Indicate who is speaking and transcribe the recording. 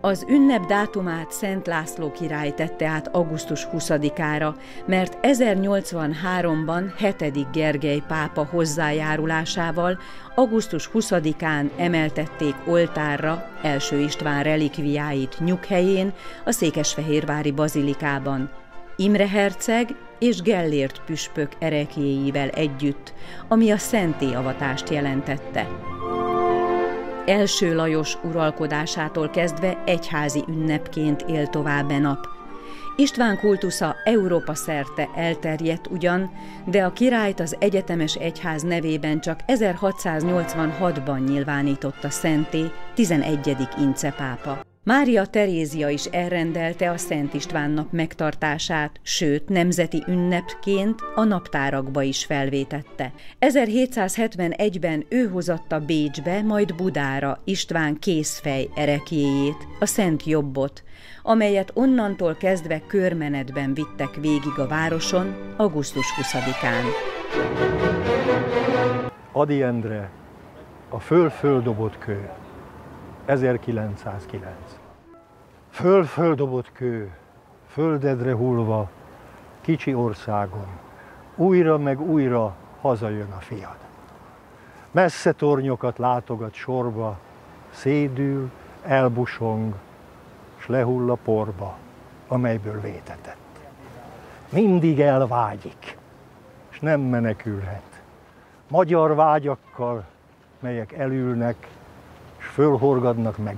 Speaker 1: Az ünnep dátumát Szent László király tette át augusztus 20-ára, mert 1083-ban 7. Gergely pápa hozzájárulásával augusztus 20-án emeltették oltárra első István relikviáit nyughelyén, a székesfehérvári bazilikában, Imre herceg és Gellért püspök ereklyéivel együtt, ami a szentélyavatást jelentette. Első Lajos uralkodásától kezdve egyházi ünnepként él tovább e nap. István kultusza Európa szerte elterjedt ugyan, de a királyt az egyetemes egyház nevében csak 1686-ban nyilvánította szentté 11. Ince pápa. Mária Terézia is elrendelte a Szent István nap megtartását, sőt, nemzeti ünnepként a naptárakba is felvétette. 1771-ben ő hozatta Bécsbe, majd Budára István kézfej ereklyéjét, a Szent Jobbot, amelyet onnantól kezdve körmenetben vittek végig a városon augusztus 20-án.
Speaker 2: Ady Endre, a föl-földobott kő, 1909. Föl-földobott kő, földedre hullva, kicsi országon, újra meg újra hazajön a fiad. Messze tornyokat látogat sorba, szédül, elbusong, s lehull a porba, amelyből vétetett. Mindig elvágyik, s nem menekülhet. Magyar vágyakkal, melyek elülnek, s fölhorgadnak meg